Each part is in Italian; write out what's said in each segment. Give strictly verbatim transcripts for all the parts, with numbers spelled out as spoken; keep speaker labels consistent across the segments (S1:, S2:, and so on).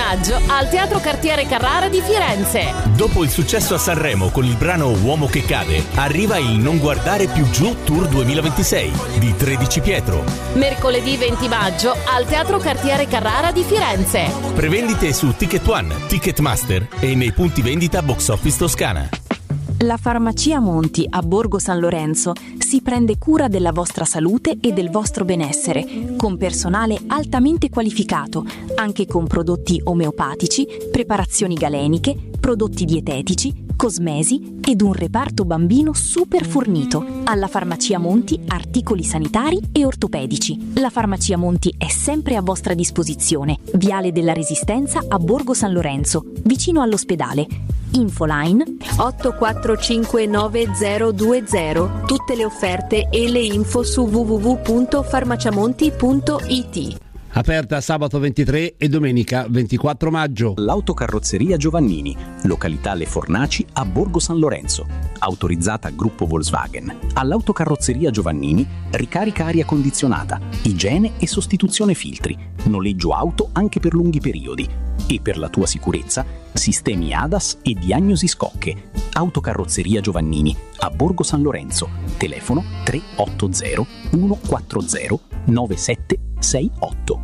S1: maggio al Teatro Cartiere Carrara di Firenze.
S2: Dopo il successo a Sanremo con il brano Uomo che cade, arriva il Non guardare più giù Tour duemilaventisei di tredici Pietro.
S1: Mercoledì venti maggio al Teatro Cartiere Carrara di Firenze.
S2: Prevendite su Ticket One, Ticketmaster e nei punti vendita Box Office Toscana.
S3: La Farmacia Monti a Borgo San Lorenzo si prende cura della vostra salute e del vostro benessere, con personale altamente qualificato, anche con prodotti omeopatici, preparazioni galeniche, prodotti dietetici, cosmesi ed un reparto bambino super fornito. Alla Farmacia Monti articoli sanitari e ortopedici. La Farmacia Monti è sempre a vostra disposizione. Viale della Resistenza a Borgo San Lorenzo, vicino all'ospedale. Infoline
S4: otto quattro cinque nove zero due zero. Tutte le offerte e le info su w w w punto farmaciamonti punto i t.
S5: Aperta sabato ventitré e domenica ventiquattro maggio.
S6: L'autocarrozzeria Giovannini, località Le Fornaci a Borgo San Lorenzo. Autorizzata gruppo Volkswagen. All'autocarrozzeria Giovannini, ricarica aria condizionata, igiene e sostituzione filtri, noleggio auto anche per lunghi periodi. E per la tua sicurezza, sistemi A D A S e diagnosi scocche. Autocarrozzeria Giovannini a Borgo San Lorenzo. Telefono tre otto zero uno quattro zero nove sette sei otto.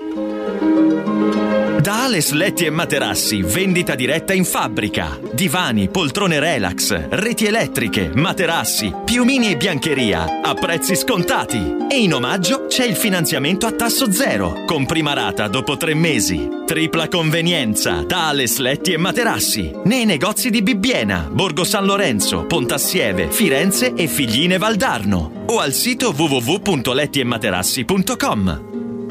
S7: Da Ales Letti e Materassi, vendita diretta in fabbrica. Divani, poltrone relax, reti elettriche, materassi, piumini e biancheria a prezzi scontati. E in omaggio c'è il finanziamento a tasso zero, con prima rata dopo tre mesi. Tripla convenienza da Ales Letti e Materassi. Nei negozi di Bibbiena, Borgo San Lorenzo, Pontassieve, Firenze e Figline Valdarno. O al sito w w w punto letti e materassi punto com.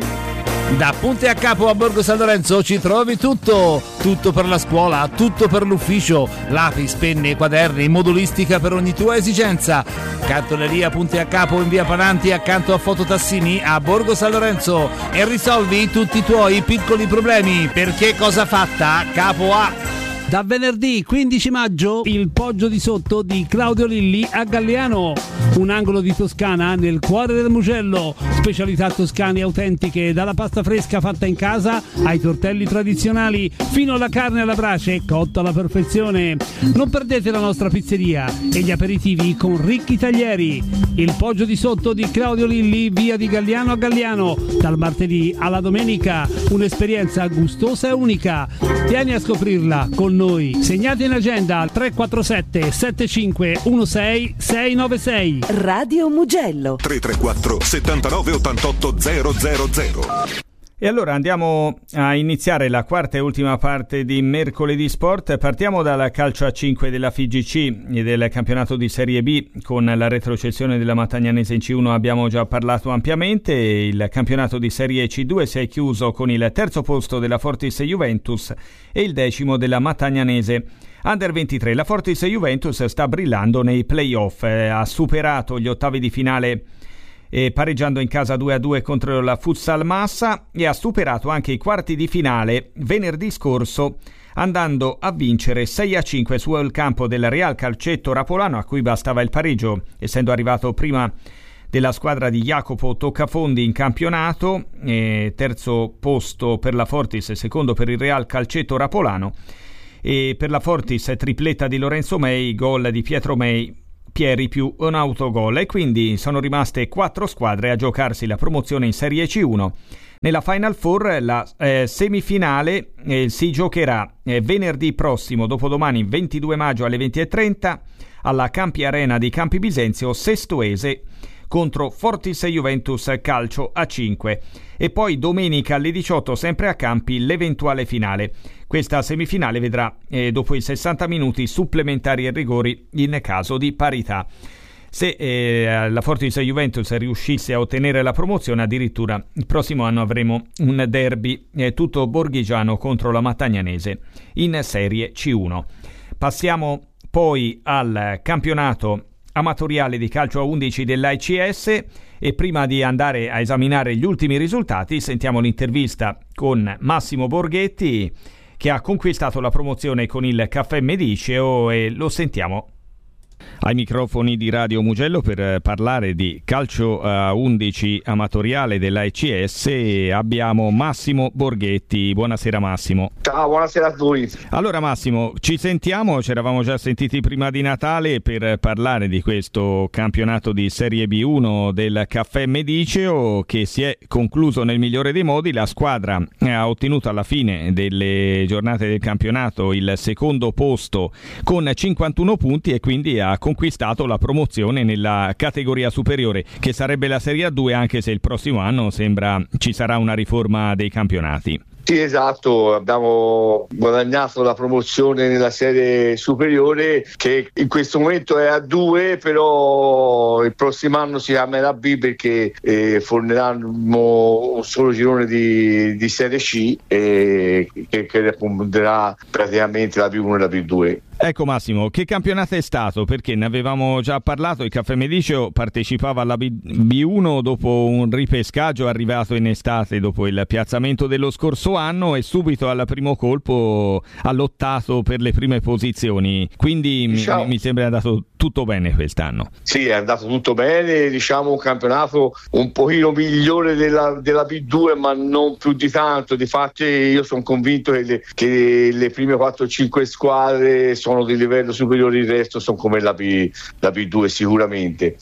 S5: Da Punti a Capo a Borgo San Lorenzo ci trovi tutto, tutto per la scuola, tutto per l'ufficio, lapis, penne, quaderni, modulistica per ogni tua esigenza. Cartoleria Punti a Capo in via Pananti accanto a Fototassini a Borgo San Lorenzo e risolvi tutti i tuoi piccoli problemi, perché cosa fatta Capo A.
S8: Da venerdì quindici maggio il Poggio di Sotto di Claudio Lilli a Galliano, un angolo di Toscana nel cuore del Mugello, specialità toscane autentiche dalla pasta fresca fatta in casa ai tortelli tradizionali fino alla carne alla brace cotta alla perfezione. Non perdete la nostra pizzeria e gli aperitivi con ricchi taglieri. Il Poggio di Sotto di Claudio Lilli, via di Galliano a Galliano, dal martedì alla domenica, un'esperienza gustosa e unica. Vieni a scoprirla con noi. Segnate in agenda al tre quattro sette sette cinque uno sei sei nove sei.
S9: Radio Mugello
S10: tre tre quattro settantanove ottantotto zero zero zero.
S11: E allora andiamo a iniziare la quarta e ultima parte di Mercoledì Sport. Partiamo dal calcio a cinque della F I G C e del campionato di Serie B. Con la retrocessione della Matagnanese in C uno abbiamo già parlato ampiamente. Il campionato di Serie C due si è chiuso con il terzo posto della Fortis Juventus e il decimo della Matagnanese. Under ventitré, la Fortis Juventus sta brillando nei play-off, eh, ha superato gli ottavi di finale e pareggiando in casa due a due contro la Futsal Massa e ha superato anche i quarti di finale venerdì scorso andando a vincere sei a cinque sul campo del Real Calcetto Rapolano, a cui bastava il pareggio essendo arrivato prima della squadra di Jacopo Toccafondi in campionato, e terzo posto per la Fortis e secondo per il Real Calcetto Rapolano. E per la Fortis tripletta di Lorenzo Mei, gol di Pietro Mei, Pieri più un autogol, e quindi sono rimaste quattro squadre a giocarsi la promozione in Serie C uno. Nella Final Four la eh, semifinale eh, si giocherà eh, venerdì prossimo, dopodomani ventidue maggio alle venti e trenta alla Campi Arena di Campi Bisenzio, Sestoese contro Fortis Juventus Calcio a cinque, e poi domenica alle diciotto sempre a Campi l'eventuale finale. Questa semifinale vedrà eh, dopo i sessanta minuti supplementari e rigori in caso di parità. Se eh, la Fortis Juventus riuscisse a ottenere la promozione, addirittura il prossimo anno avremo un derby eh, tutto borghigiano contro la Matagnanese in Serie C uno. Passiamo poi al campionato amatoriale di calcio a undici dell'A C S e prima di andare a esaminare gli ultimi risultati sentiamo l'intervista con Massimo Borghetti, che ha conquistato la promozione con il Caffè Mediceo, e lo sentiamo. Ai microfoni di Radio Mugello per parlare di calcio a undici amatoriale della E C S abbiamo Massimo Borghetti. Buonasera Massimo.
S9: Ciao, buonasera a voi.
S11: Allora Massimo, ci sentiamo, ci eravamo già sentiti prima di Natale per parlare di questo campionato di Serie B uno del Caffè Mediceo che si è concluso nel migliore dei modi. La squadra ha ottenuto alla fine delle giornate del campionato il secondo posto con cinquantuno punti e quindi ha conquistato la promozione nella categoria superiore che sarebbe la Serie A due, anche se il prossimo anno sembra ci sarà una riforma dei campionati.
S9: Sì, esatto, abbiamo guadagnato la promozione nella serie superiore che in questo momento è A due, però il prossimo anno si chiamerà B perché eh, forneranno un solo girone di, di serie C eh, che, che risponderà praticamente la B uno e la B due.
S11: Ecco Massimo, che campionato è stato? Perché ne avevamo già parlato, il Caffè Mediceo partecipava alla B uno dopo un ripescaggio arrivato in estate dopo il piazzamento dello scorso anno e subito al primo colpo ha lottato per le prime posizioni, quindi diciamo, mi, mi sembra andato tutto bene quest'anno.
S9: Sì, è andato tutto bene, diciamo un campionato un pochino migliore della, della B due ma non più di tanto, difatti io sono convinto che le, che le prime quattro cinque squadre sono sono di livello superiore, il resto sono come la B, la B due sicuramente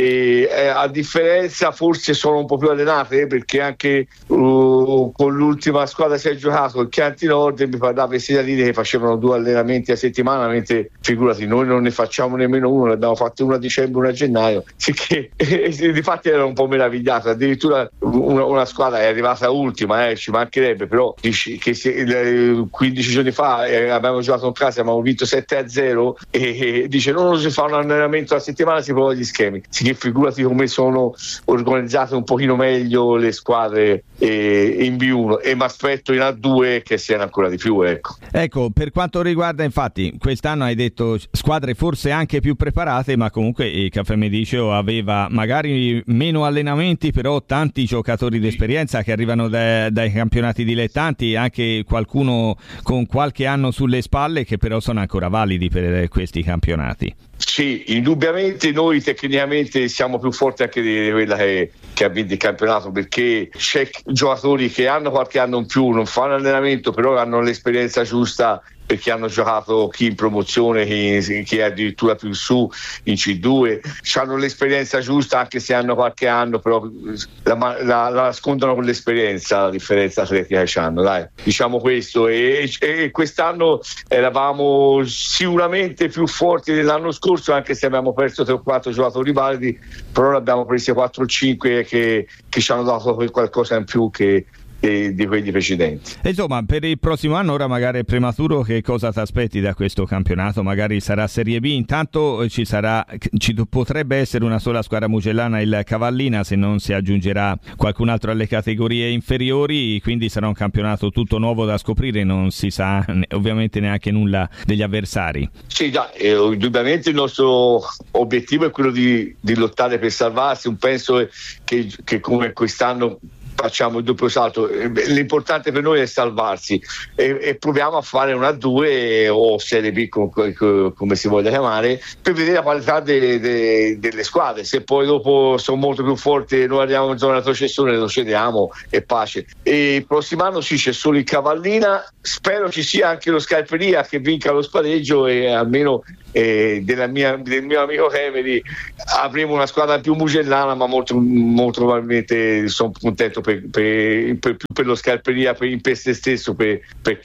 S9: e eh, a differenza forse sono un po' più allenate perché anche uh, con l'ultima squadra si è giocato il Chianti Nord e mi parlava i segnalini che facevano due allenamenti a settimana, mentre figurati noi non ne facciamo nemmeno uno, ne abbiamo fatto uno a dicembre, uno a gennaio, che eh, difatti ero un po' meravigliato, addirittura una, una squadra è arrivata ultima, eh, ci mancherebbe, però dici che se, eh, quindici giorni fa eh, abbiamo giocato in casa, abbiamo vinto sette a zero e, e dice non si fa un allenamento a settimana, si prova gli schemi, sì, che figurati come sono organizzate un pochino meglio le squadre eh, in B uno e mi aspetto in A due che siano ancora di più, ecco.
S11: Ecco, per quanto riguarda infatti quest'anno hai detto squadre forse anche più preparate, ma comunque il Caffè Mediceo aveva magari meno allenamenti però tanti giocatori d'esperienza che arrivano da, dai campionati dilettanti, anche qualcuno con qualche anno sulle spalle che però sono ancora validi per questi campionati.
S9: Sì, indubbiamente noi tecnicamente siamo più forti anche di quella che, che ha vinto il campionato, perché c'è giocatori che hanno qualche anno in più, non fanno allenamento, però hanno l'esperienza giusta perché hanno giocato chi in promozione, chi, chi è addirittura più su in C due, hanno l'esperienza giusta anche se hanno qualche anno, però la, la, la nascondono con l'esperienza la differenza atletica che hanno, dai, diciamo questo e, e quest'anno eravamo sicuramente più forti dell'anno scorso, anche se abbiamo perso tre o quattro giocatori validi, però ne abbiamo presi quattro o cinque che, che ci hanno dato qualcosa in più che di quelli precedenti.
S11: Insomma, per il prossimo anno ora magari è prematuro, che cosa ti aspetti da questo campionato? Magari sarà Serie B, intanto ci sarà ci potrebbe essere una sola squadra mugellana, il Cavallina, se non si aggiungerà qualcun altro alle categorie inferiori, quindi sarà un campionato tutto nuovo da scoprire, non si sa ovviamente neanche nulla degli avversari.
S9: Sì, già, eh, indubbiamente il nostro obiettivo è quello di, di lottare per salvarsi, un penso che, che come quest'anno facciamo il doppio salto, l'importante per noi è salvarsi e, e proviamo a fare una A due o Serie B come, come si voglia chiamare, per vedere la qualità de, de, delle squadre, se poi dopo sono molto più forti e noi arriviamo in zona di retrocessione lo cediamo e pace. E il prossimo anno sì, c'è solo il Cavallina, spero ci sia anche lo Scarperia che vinca lo spareggio e almeno eh, della mia, del mio amico Emery avremo una squadra più mugellana, ma molto, molto probabilmente sono contento per, per, per, più per lo Scarperia, per, per se stesso, per,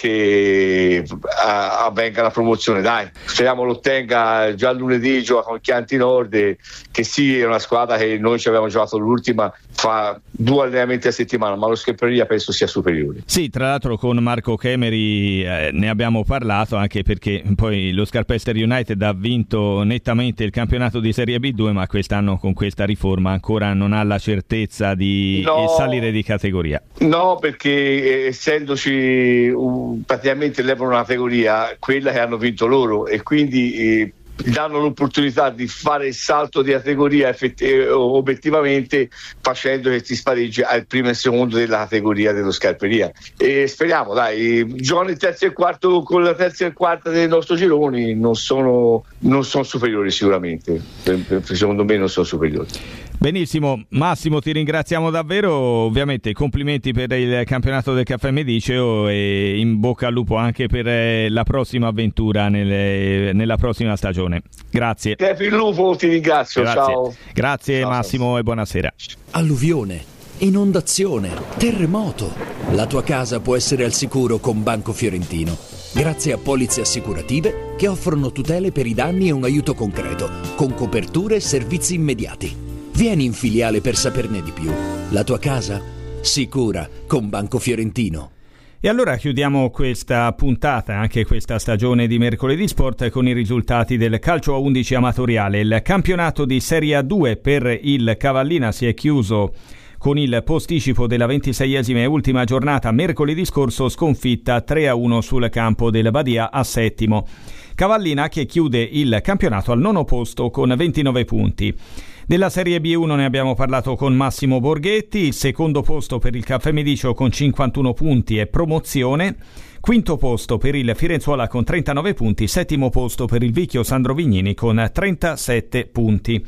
S9: perché a, avvenga la promozione. Dai, speriamo lo ottenga già lunedì, gioca con Chianti Nord, che sì, è una squadra che noi ci avevamo giocato l'ultima, fa due allenamenti a settimana, ma lo Scarperia penso sia superiore.
S11: Sì, tra l'altro con Marco Chemery eh, ne abbiamo parlato, anche perché poi lo Scarpester United ha vinto nettamente il campionato di Serie B due, ma quest'anno con questa riforma ancora non ha la certezza di
S9: no,
S11: salire di categoria.
S9: No, perché essendoci uh, praticamente levano una categoria, quella che hanno vinto loro, e quindi eh, danno l'opportunità di fare il salto di categoria effetti- obiettivamente, facendo che ti spareggi al primo e secondo della categoria dello Scarperia. E speriamo, dai, giocano il terzo e il quarto con la terza e il quarta dei nostri gironi, non sono, non sono superiori sicuramente, secondo me non sono superiori.
S11: Benissimo, Massimo, ti ringraziamo davvero, ovviamente complimenti per il campionato del Caffè Mediceo e in bocca al lupo anche per la prossima avventura nelle, nella prossima stagione. Grazie.
S9: Crepi il lupo, ti ringrazio,
S11: Grazie.
S9: ciao.
S11: Grazie
S9: ciao,
S11: Massimo ciao. E buonasera.
S12: Alluvione, inondazione, terremoto. La tua casa può essere al sicuro con Banco Fiorentino, grazie a polizze assicurative che offrono tutele per i danni e un aiuto concreto, con coperture e servizi immediati. Vieni in filiale per saperne di più. La tua casa? Sicura con Banco Fiorentino.
S11: E allora chiudiamo questa puntata, anche questa stagione di Mercoledì Sport, con i risultati del calcio a undici amatoriale. Il campionato di Serie A due per il Cavallina si è chiuso con il posticipo della ventiseiesima e ultima giornata mercoledì scorso, sconfitta tre a uno sul campo del Badia a Settimo. Cavallina che chiude il campionato al nono posto con ventinove punti. Della Serie B uno ne abbiamo parlato con Massimo Borghetti, il secondo posto per il Caffè Mediceo con cinquantuno punti e promozione, quinto posto per il Firenzuola con trentanove punti, settimo posto per il Vicchio Sandro Vignini con trentasette punti.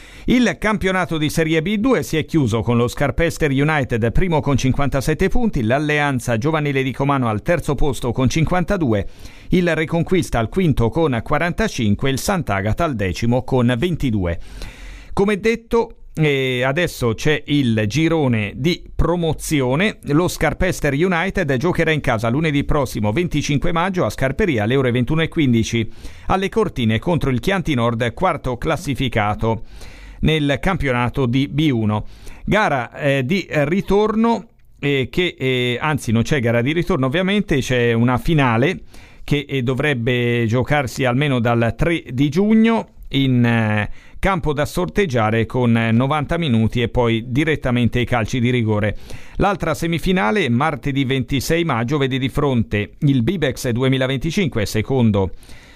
S11: Il campionato di Serie B due si è chiuso con lo Scarpester United primo con cinquantasette punti, l'Alleanza Giovanile di Comano al terzo posto con cinquantadue, il Reconquista al quinto con quarantacinque e il Sant'Agata al decimo con ventidue. Come detto, eh, adesso c'è il girone di promozione. Lo Scarpester United giocherà in casa lunedì prossimo venticinque maggio a Scarperia alle ore ventuno e quindici alle Cortine contro il Chianti Nord, quarto classificato nel campionato di B uno. Gara eh, di ritorno eh, che eh, anzi non c'è gara di ritorno, ovviamente c'è una finale che eh, dovrebbe giocarsi almeno dal tre di giugno in eh, campo da sorteggiare con novanta minuti e poi direttamente i calci di rigore. L'altra semifinale martedì ventisei maggio vede di fronte il Bibex duemilaventicinque, secondo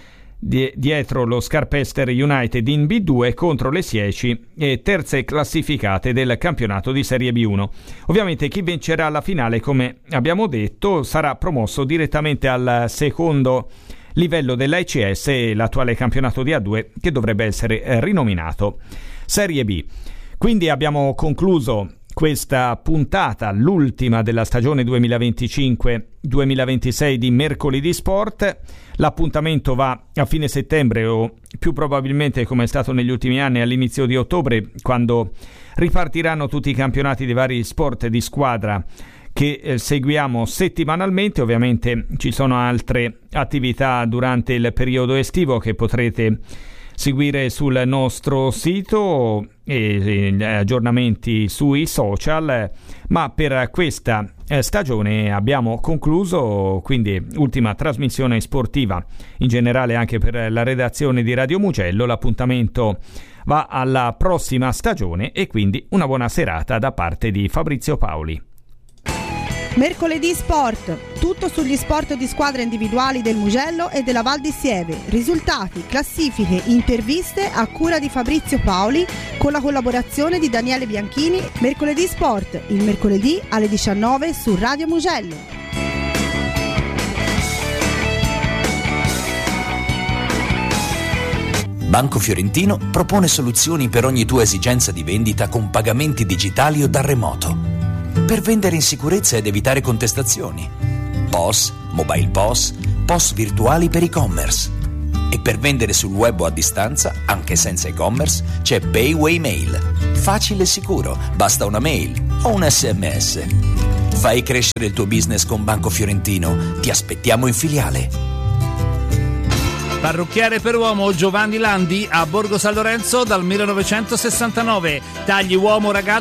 S11: die- dietro lo Scarpester United in B due contro le Sieci e terze classificate del campionato di Serie B uno. Ovviamente chi vincerà la finale, come abbiamo detto, sarà promosso direttamente al secondo livello dell'A C S e l'attuale campionato di A due che dovrebbe essere eh, rinominato Serie B. Quindi abbiamo concluso questa puntata, l'ultima della stagione duemilaventicinque duemilaventisei di Mercoledì Sport. L'appuntamento va a fine settembre o più probabilmente, come è stato negli ultimi anni, all'inizio di ottobre, quando ripartiranno tutti i campionati dei vari sport di squadra che eh, seguiamo settimanalmente. Ovviamente ci sono altre attività durante il periodo estivo che potrete seguire sul nostro sito e eh, aggiornamenti sui social, ma per questa eh, stagione abbiamo concluso, quindi ultima trasmissione sportiva in generale anche per la redazione di Radio Mugello. L'appuntamento va alla prossima stagione e quindi una buona serata da parte di Fabrizio Paoli.
S13: Mercoledì Sport, tutto sugli sport di squadra individuali del Mugello e della Val di Sieve. Risultati, classifiche, interviste a cura di Fabrizio Paoli con la collaborazione di Daniele Bianchini. Mercoledì Sport, il mercoledì alle diciannove su Radio Mugello.
S12: Banco Fiorentino propone soluzioni per ogni tua esigenza di vendita con pagamenti digitali o da remoto. Per vendere in sicurezza ed evitare contestazioni. P O S, Mobile P O S, P O S virtuali per e-commerce. E per vendere sul web o a distanza, anche senza e-commerce, c'è Payway Mail. Facile e sicuro, basta una mail o un sms. Fai crescere il tuo business con Banco Fiorentino. Ti aspettiamo in filiale.
S5: Parrucchiere per uomo Giovanni Landi a Borgo San Lorenzo dal millenovecentosessantanove. Tagli uomo, ragazzo